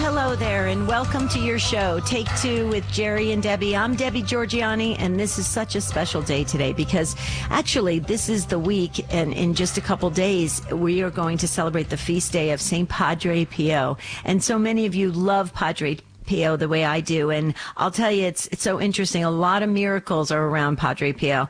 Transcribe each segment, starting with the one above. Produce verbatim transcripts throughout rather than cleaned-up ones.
hello there, and welcome to your show, Take Two with Jerry and Debbie. I'm Debbie Georgiani, and this is such a special day today because actually this is the week, and in just a couple days, we are going to celebrate the feast day of Saint Padre Pio. And so many of you love Padre Pio the way I do, and I'll tell you, it's it's so interesting. A lot of miracles are around Padre Pio.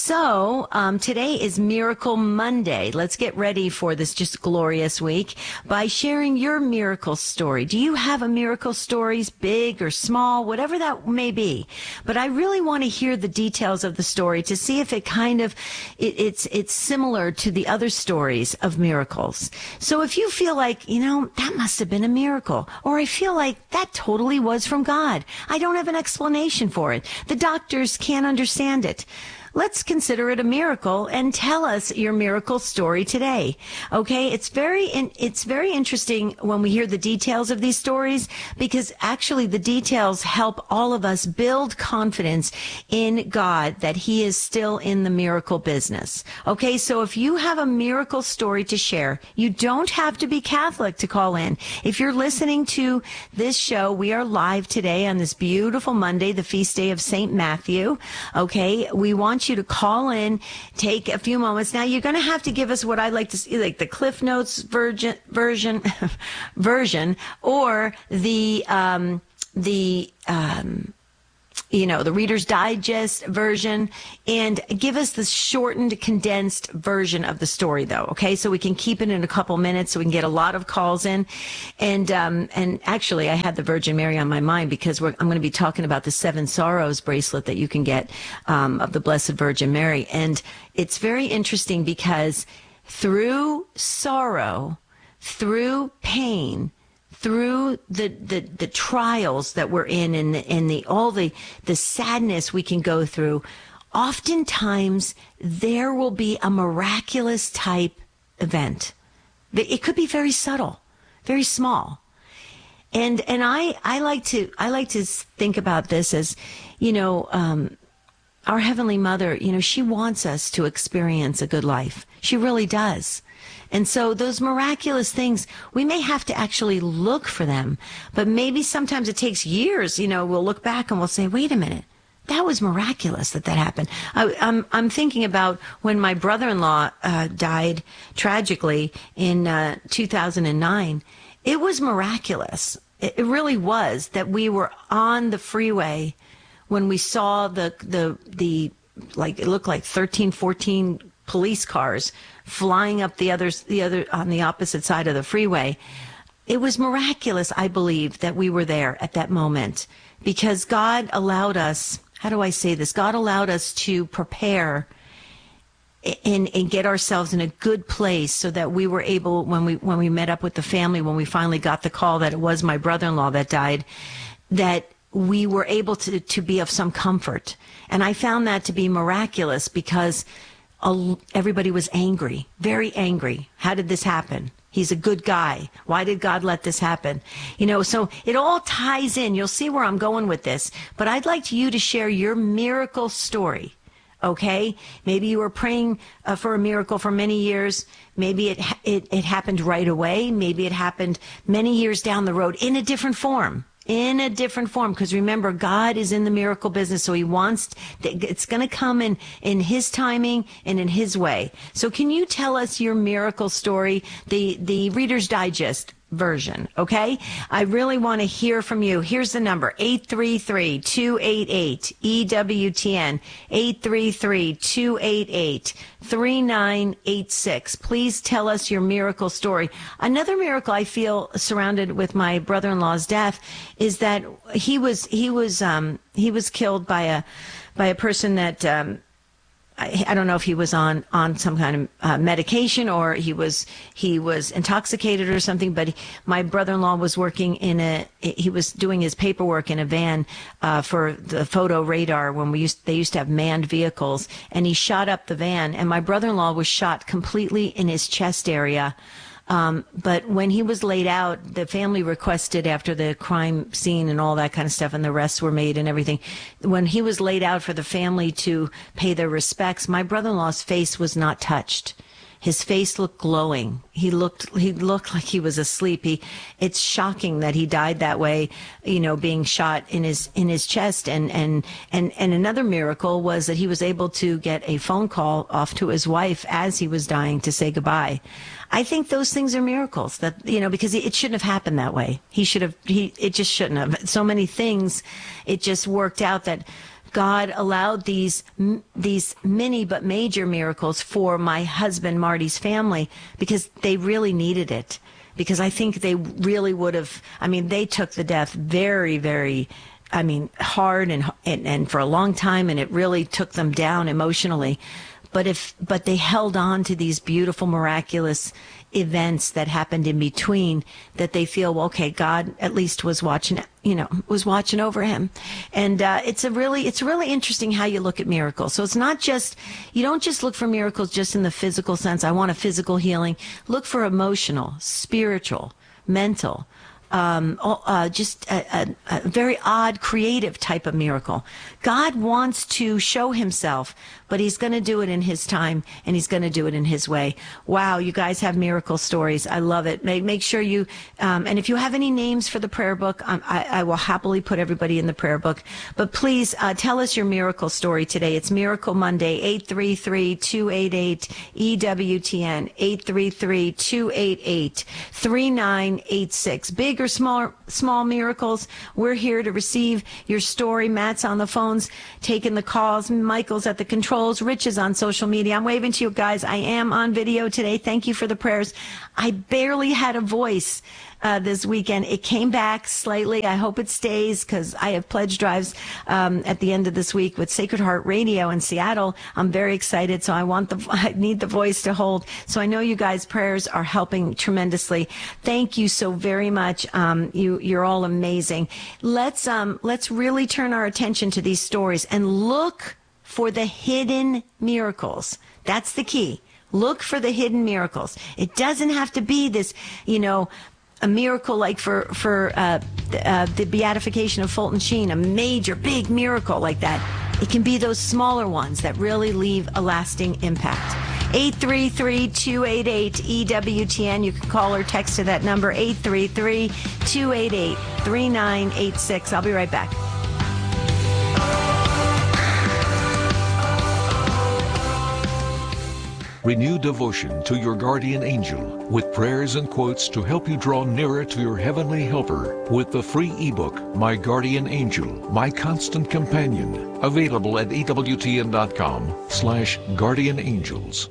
So um, today is Miracle Monday. Let's get ready for this just glorious week by sharing your miracle story. Do you have a miracle story, big or small, whatever that may be? But I really want to hear the details of the story to see if it kind of it, it's it's similar to the other stories of miracles. So if you feel like, you know, that must have been a miracle, or I feel like that totally was from God, I don't have an explanation for it, the doctors can't understand it, let's consider it a miracle and tell us your miracle story today. Okay, it's very in, it's very interesting when we hear the details of these stories, because actually the details help all of us build confidence in God that He is still in the miracle business. Okay, so if you have a miracle story to share, you don't have to be Catholic to call in. If you're listening to this show, we are live today on this beautiful Monday, the feast day of Saint Matthew. Okay, we want you to call in, take a few moments. Now you're going to have to give us what I like to see, like the Cliff Notes version, version, version, or the um, the um, you know, the Reader's Digest version, and give us the shortened, condensed version of the story, though. Okay, so we can keep it in a couple minutes, so we can get a lot of calls in. And um, and actually, I had the Virgin Mary on my mind because we're, I'm going to be talking about the Seven Sorrows bracelet that you can get um, of the Blessed Virgin Mary, and it's very interesting because through sorrow, through pain, through the, the, the trials that we're in, and the, and the all the the sadness we can go through, oftentimes there will be a miraculous type event. It could be very subtle, very small. And and I, I like to I like to think about this as, you know, um, our Heavenly Mother, you know, she wants us to experience a good life. She really does. And so those miraculous things, we may have to actually look for them, but maybe sometimes it takes years. You know, we'll look back and we'll say, wait a minute, that was miraculous that that happened. I, I'm, I'm thinking about when my brother-in-law uh, died tragically in uh, two thousand nine. It was miraculous. It, it really was that we were on the freeway when we saw the, the, the, like, it looked like thirteen, fourteen police cars flying up the others, the other on the opposite side of the freeway. It was miraculous, I believe, that we were there at that moment, because God allowed us, how do I say this? God allowed us to prepare and, and get ourselves in a good place so that we were able, when we, when we met up with the family, when we finally got the call that it was my brother-in-law that died, that we were able to, to be of some comfort. And I found that to be miraculous because everybody was angry, very angry. How did this happen? He's a good guy. Why did God let this happen? You know, so it all ties in. You'll see where I'm going with this. But I'd like you to share your miracle story, okay? Maybe you were praying uh, for a miracle for many years. Maybe it, it, it happened right away. Maybe it happened many years down the road in a different form. In a different form, because remember, God is in the miracle business, so He wants, it's going to come in, in His timing and in His way. So can you tell us your miracle story, the, the Reader's Digest version, okay? I really want to hear from you. Here's the number, eight three three, two eight eight, E W T N, eight three three, two eight eight, three nine eight six. Please tell us your miracle story. Another miracle I feel surrounded with my brother-in-law's death is that he was, he was, um, he was killed by a, by a person that, um, I, I don't know if he was on, on some kind of uh, medication, or he was he was intoxicated or something. But he, my brother-in-law was working in a he was doing his paperwork in a van uh, for the photo radar when we used they used to have manned vehicles, and he shot up the van. And my brother-in-law was shot completely in his chest area. Um, but when he was laid out, the family requested, after the crime scene and all that kind of stuff, and the arrests were made and everything, when he was laid out for the family to pay their respects, my brother-in-law's face was not touched. His face looked glowing. He looked he looked like he was asleep. He, it's shocking that he died that way, you know, being shot in his in his chest. And and and and another miracle was that he was able to get a phone call off to his wife as he was dying to say goodbye. I think those things are miracles, that, you know, because it shouldn't have happened that way. He should have, he, it just shouldn't have. So many things, it just worked out that God allowed these, these mini but major miracles for my husband Marty's family, because they really needed it. Because I think they really would have, I mean, they took the death very, very, I mean, hard and, and, and for a long time, and it really took them down emotionally. But if, but they held on to these beautiful, miraculous events that happened in between, that they feel, well, okay, God at least was watching, you know, was watching over him. And, uh, it's a really, it's really interesting how you look at miracles. So it's not just, you don't just look for miracles just in the physical sense. I want a physical healing. Look for emotional, spiritual, mental, Um, uh, just a, a, a very odd, creative type of miracle. God wants to show himself, but he's going to do it in his time, and he's going to do it in his way. Wow, you guys have miracle stories. I love it. Make, make sure you, um, and if you have any names for the prayer book, um, I, I will happily put everybody in the prayer book. But please uh, tell us your miracle story today. It's Miracle Monday, eight three three, two eight eight, E W T N, eight three three, two eight eight, three nine eight six. Big or small, small miracles, we're here to receive your story. Matt's on the phones taking the calls. Michael's at the controls. Rich is on social media. I'm waving to you guys. I am on video today. Thank you for the prayers. I barely had a voice uh, this weekend. It came back slightly. I hope it stays, because I have pledge drives um, at the end of this week with Sacred Heart Radio in Seattle. I'm very excited, so I want the I need the voice to hold. So I know you guys' prayers are helping tremendously. Thank you so very much. Um, you you're all amazing. Let's um let's really turn our attention to these stories and look for the hidden miracles. That's the key. Look for the hidden miracles. It doesn't have to be this, you know, a miracle like for, for uh, uh, the beatification of Fulton Sheen, a major, big miracle like that. It can be those smaller ones that really leave a lasting impact. eight three three, two eight eight, E W T N. You can call or text to that number, eight three three, two eight eight, three nine eight six. I'll be right back. Renew devotion to your guardian angel with prayers and quotes to help you draw nearer to your heavenly helper with the free ebook, My Guardian Angel, My Constant Companion, available at E W T N dot com slash guardian angels.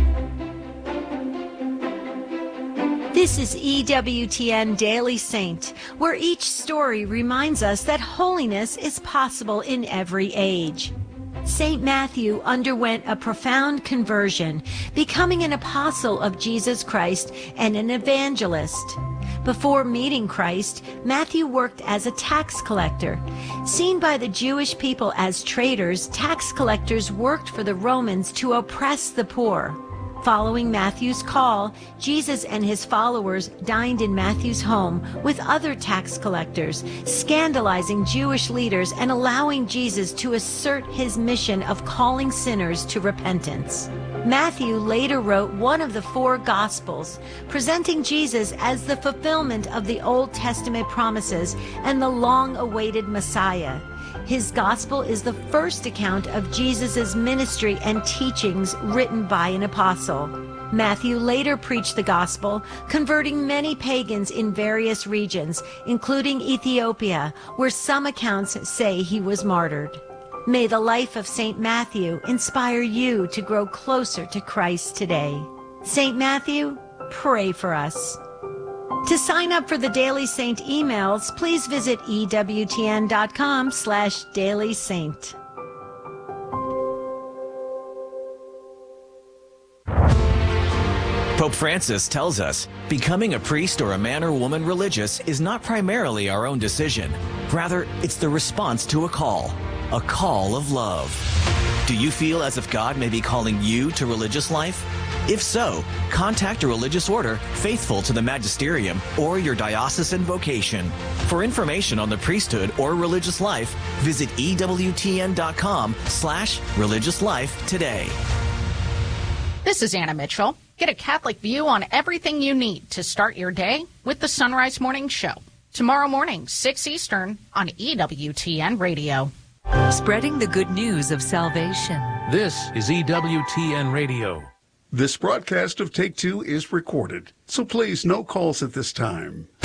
This is E W T N Daily Saint, where each story reminds us that holiness is possible in every age. Saint Matthew underwent a profound conversion, becoming an apostle of Jesus Christ and an evangelist. Before meeting Christ, Matthew worked as a tax collector. Seen by the Jewish people as traitors, tax collectors worked for the Romans to oppress the poor. Following Matthew's call, Jesus and his followers dined in Matthew's home with other tax collectors, scandalizing Jewish leaders and allowing Jesus to assert his mission of calling sinners to repentance. Matthew later wrote one of the four Gospels, presenting Jesus as the fulfillment of the Old Testament promises and the long-awaited Messiah. His gospel is the first account of Jesus' ministry and teachings written by an apostle. Matthew later preached the gospel, converting many pagans in various regions, including Ethiopia, where some accounts say he was martyred. May the life of Saint Matthew inspire you to grow closer to Christ today. Saint Matthew, pray for us. To sign up for the Daily Saint emails, please visit E W T N dot com slash Daily Saint. Pope Francis tells us, becoming a priest or a man or woman religious is not primarily our own decision. Rather, it's the response to a call, a call of love. Do you feel as if God may be calling you to religious life? If so, contact a religious order faithful to the magisterium or your diocesan vocation. For information on the priesthood or religious life, visit E W T N dot com slash religious life today. This is Anna Mitchell. Get a Catholic view on everything you need to start your day with the Sunrise Morning Show. Tomorrow morning, six Eastern on E W T N Radio. Spreading the good news of salvation. This is E W T N Radio. This broadcast of Take Two is recorded, so please no calls at this time.